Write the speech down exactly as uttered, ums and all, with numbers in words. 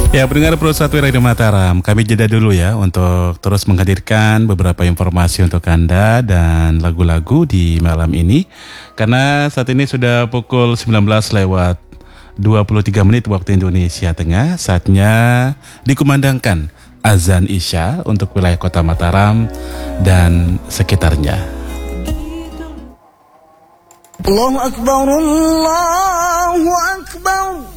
Ya, pendengar Pro satu Radio Mataram, kami jeda dulu ya untuk terus menghadirkan beberapa informasi untuk Anda dan lagu-lagu di malam ini. Karena saat ini sudah pukul sembilan belas lewat dua puluh tiga menit waktu Indonesia Tengah. Saatnya dikumandangkan azan Isya untuk wilayah Kota Mataram dan sekitarnya. Allahu Akbar, Allahu Akbar.